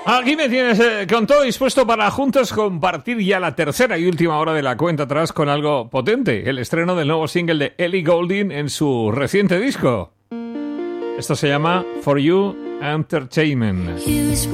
Aquí me tienes con todo dispuesto para juntos compartir ya la tercera y última hora de la cuenta atrás con algo potente, el estreno del nuevo single de Ellie Goulding en su reciente disco. Esto se llama For You Entertainment.